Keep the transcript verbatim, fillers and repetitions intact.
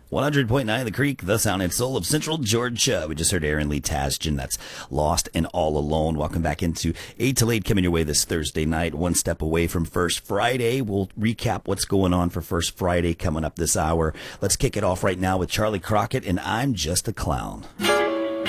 one hundred point nine The Creek, the sound and soul of Central Georgia. We just heard Aaron Lee Tasjan. That's Lost and All Alone. Welcome back into eight till eight coming your way this Thursday night. One step away from First Friday. We'll recap what's going on for First Friday coming up this hour. Let's kick it off right now with Charlie Crockett and I'm Just a Clown.